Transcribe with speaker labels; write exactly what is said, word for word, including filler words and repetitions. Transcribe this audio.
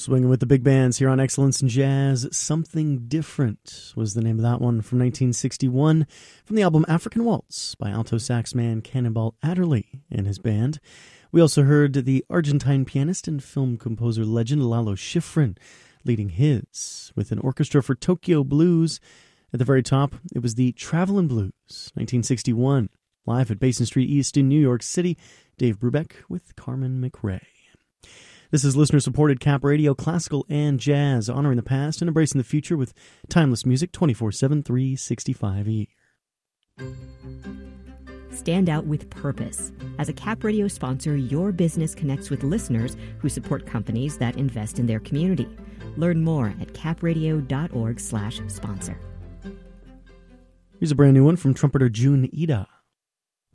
Speaker 1: Swinging with the big bands here on Excellence in Jazz. Something Different was the name of that one from nineteen sixty-one from the album African Waltz by alto sax man Cannonball Adderley and his band. We also heard the Argentine pianist and film composer legend Lalo Schifrin leading his with an orchestra for Tokyo Blues. At the very top, it was the Travelin' Blues, nineteen sixty-one, live at Basin Street East in New York City. Dave Brubeck with Carmen McRae. This is listener-supported Cap Radio, classical and jazz, honoring the past and embracing the future with timeless music twenty-four seven, three sixty-five a year.
Speaker 2: Stand out with purpose. As a Cap Radio sponsor, your business connects with listeners who support companies that invest in their community. Learn more at capradio.org slash sponsor.
Speaker 1: Here's a brand new one from trumpeter Jun Ida.